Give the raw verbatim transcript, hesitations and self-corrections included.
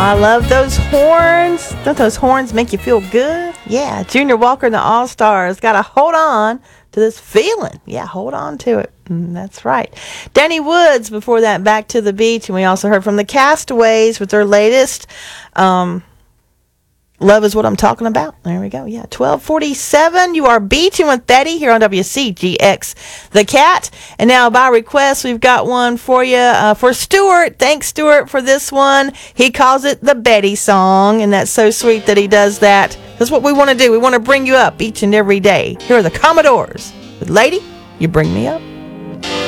I love those horns. Don't those horns make you feel good? Yeah, Junior Walker and the All-Stars. Got to hold on to this feeling. Yeah, hold on to it. Mm, that's right. Danny Woods, before that, Back to the Beach. And we also heard from the Castaways with their latest, um, Love Is What I'm Talking About. There we go. Yeah, twelve forty-seven. You are beaching with Betty here on W C G X The Cat. And now, by request, we've got one for you uh, for Stuart. Thanks, Stuart, for this one. He calls it the Betty song, and that's so sweet that he does that. That's what we want to do. We want to bring you up each and every day. Here are the Commodores with Lady, You Bring Me Up.